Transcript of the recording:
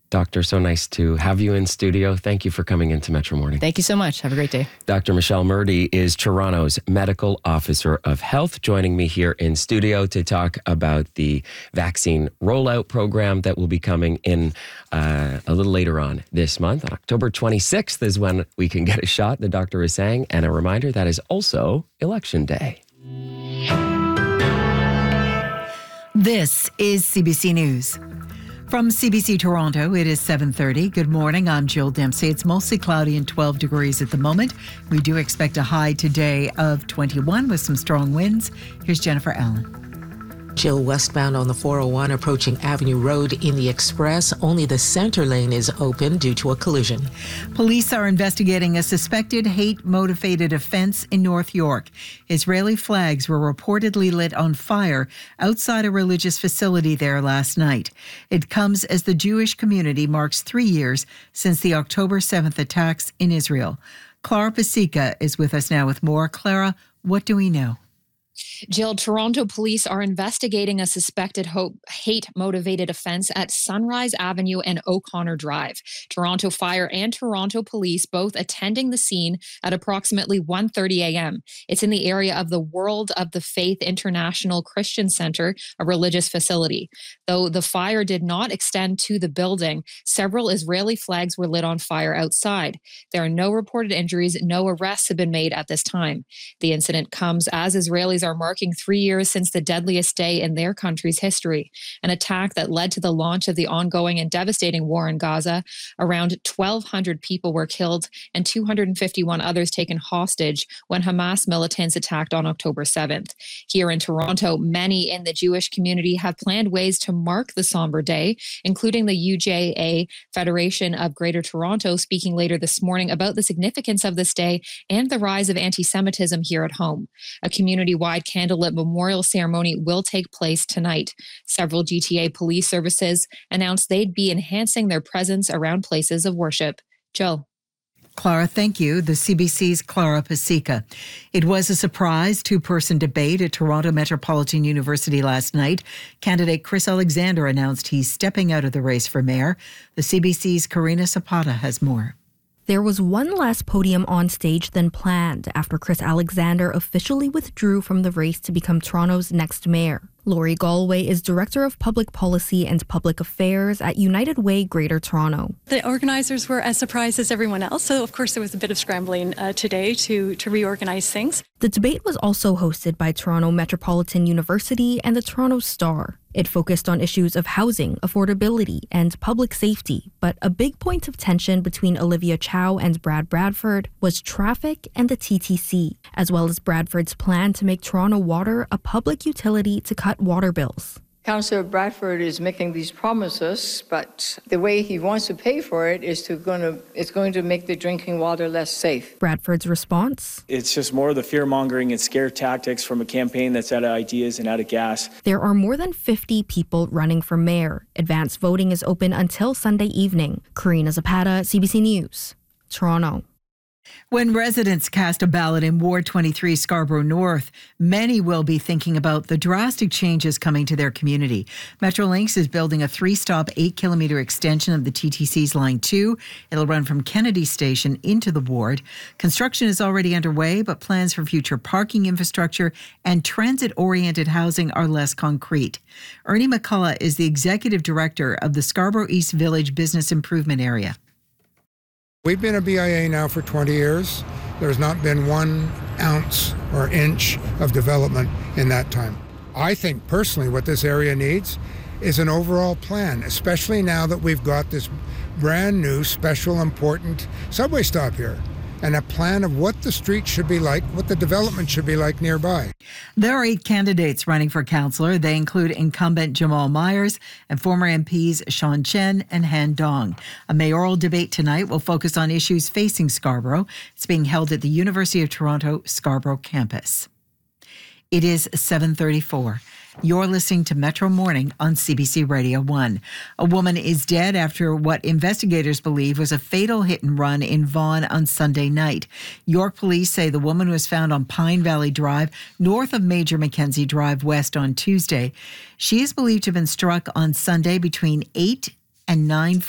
Doctor, so nice to have you in studio. Thank you for coming into Metro Morning. Thank you so much. Have a great day. Dr. Michelle Murdy is Toronto's Medical Officer of Health, joining me here in studio to talk about the vaccine rollout program that will be coming in a little later on this month. On October 26th is when we can get a shot, the doctor is saying. And a reminder, that is also Election Day. This is CBC News. From CBC Toronto, it is 7:30. Good morning, I'm Jill Dempsey. It's mostly cloudy and 12 degrees at the moment. We do expect a high today of 21 with some strong winds. Here's Jennifer Allen. Jill, westbound on the 401 approaching Avenue Road in the Express. Only the center lane is open due to a collision. Police are investigating a suspected hate-motivated offense in North York. Israeli flags were reportedly lit on fire outside a religious facility there last night. It comes as the Jewish community marks 3 years since the October 7th attacks in Israel. Clara Pasica is with us now with more. Clara, what do we know? Jill, Toronto police are investigating a suspected hate-motivated offense at Sunrise Avenue and O'Connor Drive. Toronto Fire and Toronto Police both attending the scene at approximately 1:30 a.m. It's in the area of the World of the Faith International Christian Center, a religious facility. Though the fire did not extend to the building, several Israeli flags were lit on fire outside. There are no reported injuries. No arrests have been made at this time. The incident comes as Israelis are marking 3 years since the deadliest day in their country's history, an attack that led to the launch of the ongoing and devastating war in Gaza. Around 1,200 people were killed and 251 others taken hostage when Hamas militants attacked on October 7th. Here in Toronto, many in the Jewish community have planned ways to mark the somber day, including the UJA Federation of Greater Toronto speaking later this morning about the significance of this day and the rise of anti-Semitism here at home. A community-wide candlelit memorial ceremony will take place tonight. Several GTA police services announced they'd be enhancing their presence around places of worship. Jill. Clara, thank you. The CBC's Clara Pasica. It was a surprise two-person debate at Toronto Metropolitan University last night. Candidate Chris Alexander announced he's stepping out of the race for mayor. The CBC's Karina Zapata has more. There was one less podium on stage than planned after Chris Alexander officially withdrew from the race to become Toronto's next mayor. Laurie Galway is Director of Public Policy and Public Affairs at United Way Greater Toronto. The organisers were as surprised as everyone else, so of course there was a bit of scrambling today to reorganize things. The debate was also hosted by Toronto Metropolitan University and the Toronto Star. It focused on issues of housing, affordability, and public safety, but a big point of tension between Olivia Chow and Brad Bradford was traffic and the TTC, as well as Bradford's plan to make Toronto Water a public utility to cut water bills. Councillor Bradford is making these promises, but the way he wants to pay for it is going to make the drinking water less safe. Bradford's response? It's just more of the fear-mongering and scare tactics from a campaign that's out of ideas and out of gas. There are more than 50 people running for mayor. Advance voting is open until Sunday evening. Karina Zapata, CBC News, Toronto. When residents cast a ballot in Ward 23 Scarborough North, many will be thinking about the drastic changes coming to their community. Metrolinx is building a 3-stop, 8-kilometre extension of the TTC's Line 2. It'll run from Kennedy Station into the ward. Construction is already underway, but plans for future parking infrastructure and transit-oriented housing are less concrete. Ernie McCullough is the Executive Director of the Scarborough East Village Business Improvement Area. We've been a BIA now for 20 years. There's not been 1 ounce or inch of development in that time. I think personally what this area needs is an overall plan, especially now that we've got this brand new, special, important subway stop here, and a plan of what the street should be like, what the development should be like nearby. There are 8 candidates running for councillor. They include incumbent Jamal Myers and former MPs Sean Chen and Han Dong. A mayoral debate tonight will focus on issues facing Scarborough. It's being held at the University of Toronto Scarborough campus. It is 7:34. You're listening to Metro Morning on CBC Radio 1. A woman is dead after what investigators believe was a fatal hit and run in Vaughan on Sunday night. York police say the woman was found on Pine Valley Drive, north of Major Mackenzie Drive West on Tuesday. She is believed to have been struck on Sunday between 8 and 9